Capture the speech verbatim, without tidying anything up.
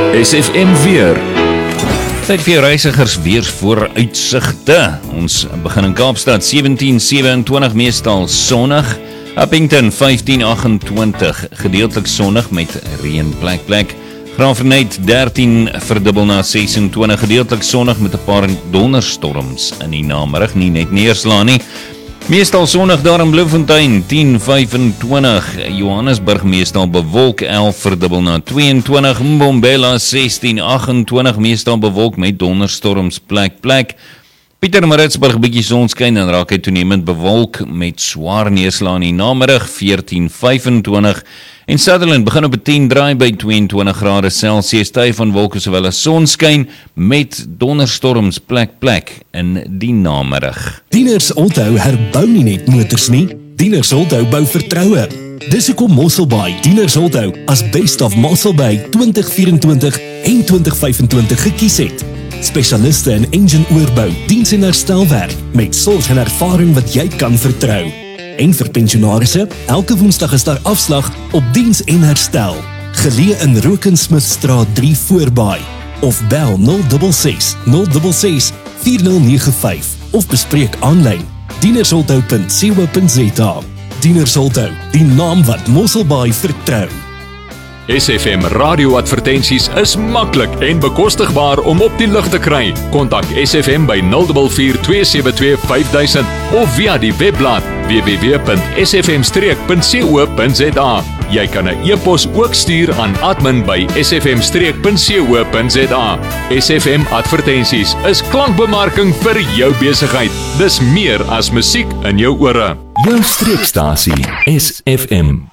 S F M weer. Tyd vir reisigers weersvooruitsigte. Ons begin in Kaapstad sewentien sewenentwintig meestal sonnig. Appington vyftien agt-en-twintig gedeeltelik sonnig met reën plek plek. Graafrenet dertien verdubbel na sesentwintig gedeeltelik sonnig met 'n paar donderstorms in die namiddag, nie net neerslaan nie. Meestal sonnig daar in Bloemfontein tien vyfentwintig, Johannesburg meestal bewolk elf verdubbel na tweeëntwintig, Mbombela sestien agt-en-twintig meestal bewolk met donderstorms plek plek. Pietermaritzburg bietjie sonskyn en raak hy toenemend bewolk met swaar neerslae in die namiddag veertien vyfentwintig. En Sutherland begin op 'n tien draai by tweeëntwintig grade Celsius, tye van wolke sowel as sonskyn met donderstorms plek plek in die namiddag. Dieners onthou herbou nie net motors nie, Dieners onthou bou vertroue. Dis hoekom Mosselbaai Dieners onthou as Best of Mosselbaai twintig vyf-en-twintig en twintig vyf-en-twintig gekies het. Spesialiste in engine oorbou, diens en herstelwerk met sorg en ervaring wat jy kan vertrou. En vir pensionarisse, elke woensdag is daar afslag op diens en herstel. Geleë in Rokensmithstraat drie voorbaai. Of bel nul ses ses nul ses ses vier nul nege vyf of bespreek aanlyn dienersholthou punt co punt za. Dienersholthou, die naam wat Mosselbaai vertrou. S F M radioadvertensies is maklik en bekostigbaar om op die lug te kry. Kontak S F M by nul vier vier twee sewe twee vyf duisend of via die webblad w w w punt s f m streek punt co punt za. Jy kan 'n e-pos ook stuur aan admin by s f m streek punt co punt za. S F M advertensies is klankbemarking vir jou besigheid. Dis meer as musiek in jou ore. Jou streekstasie S F M.